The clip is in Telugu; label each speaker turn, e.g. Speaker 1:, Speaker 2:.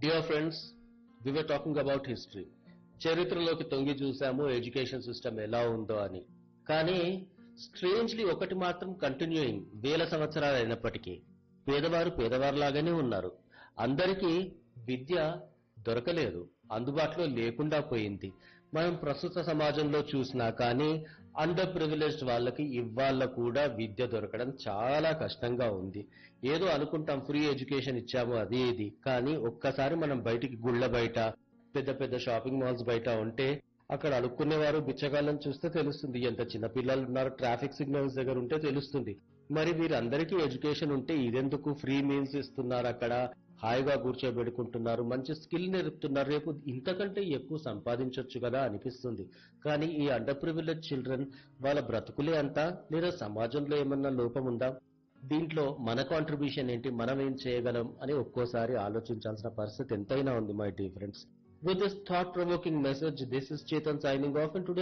Speaker 1: Dear friends, we were talking about history. చరిత్రలోకి తొంగి చూసాము ఎడ్యుకేషన్ సిస్టమ్ ఎలా ఉందో అని. కానీ స్ట్రేంజ్లీ ఒకటి మాత్రం కంటిన్యూయింగ్ వేల సంవత్సరాలు అయినప్పటికీ పేదవారు పేదవారిలాగానే ఉన్నారు. అందరికీ విద్య దొరకలేదు, అందుబాటులో లేకుండా పోయింది. మనం ప్రస్తుత సమాజంలో చూసినా కానీ అండర్ ప్రివిలేజ్డ్ వాళ్ళకి ఇవాళ కూడా విద్య దొరకడం చాలా కష్టంగా ఉంది. ఏదో అనుకుంటాం ఫ్రీ ఎడ్యుకేషన్ ఇచ్చాము అది ఇది, కానీ ఒక్కసారి మనం బయటికి గుళ్ళ బయట పెద్ద పెద్ద షాపింగ్ మాల్స్ బయట ఉంటే అక్కడ అడుక్కునేవారు బిచ్చగాళ్ళని చూస్తే తెలుస్తుంది. ఎంత చిన్న పిల్లలు ఉన్నారు, ట్రాఫిక్ సిగ్నల్స్ దగ్గర ఉంటే తెలుస్తుంది. మరి వీరందరికీ ఎడ్యుకేషన్ ఉంటే ఇదెందుకు ఫ్రీ మీల్స్ ఇస్తున్నారు, అక్కడ హాయిగా కూర్చోబెడుకుంటున్నారు, మంచి స్కిల్ నేర్పుతున్నారు, రేపు ఇంతకంటే ఎక్కువ సంపాదించొచ్చు కదా అనిపిస్తుంది. కానీ ఈ అండర్ ప్రివిలేజ్ చిల్డ్రన్ వాళ్ళ బ్రతుకులే అంతా, లేదా సమాజంలో ఏమన్నా లోపం ఉందా, దీంట్లో మన కాంట్రిబ్యూషన్ ఏంటి, మనం ఏం చేయగలం అని ఒక్కోసారి ఆలోచించాల్సిన పరిస్థితి ఎంతైనా ఉంది my dear friends. With this thought-provoking message, this is Chetan signing off, and today